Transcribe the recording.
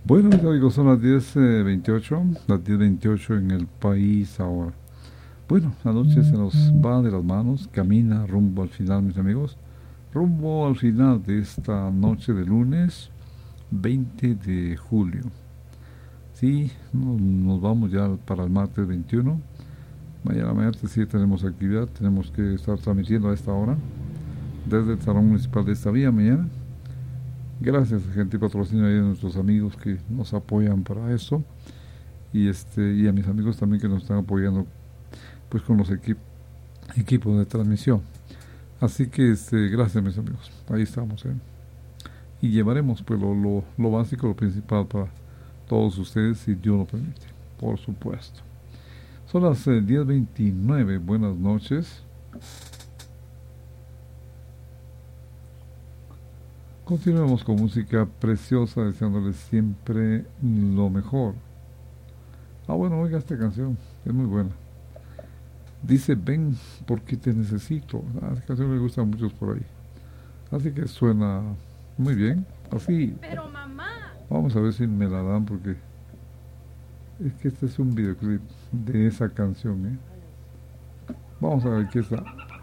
Bueno, mis amigos, son las 10:28, las 10:28 en el país ahora. Bueno, la noche se nos va de las manos, camina rumbo al final, mis amigos, rumbo al final de esta noche de lunes 20 de julio. Sí, nos vamos ya para el martes 21. Mañana martes sí tenemos actividad, tenemos que estar transmitiendo a esta hora desde el Salón Municipal de esta vía mañana. Gracias, gente, y patrocinio de nuestros amigos que nos apoyan para esto y a mis amigos también que nos están apoyando pues con los equipos de transmisión. Así que gracias, mis amigos. Ahí estamos, y llevaremos pues lo básico, lo principal para todos ustedes si Dios lo permite, por supuesto. Son las 10:29. Buenas noches. Continuemos con música preciosa, deseándoles siempre lo mejor. Bueno, oiga esta canción, es muy buena. Dice, ven porque te necesito. Esta canción me gusta a muchos por ahí. Así que suena muy bien. Así, Pero mamá. vamos a ver si me la dan porque es que este es un videoclip de esa canción, ¿eh? Vamos a ver qué está.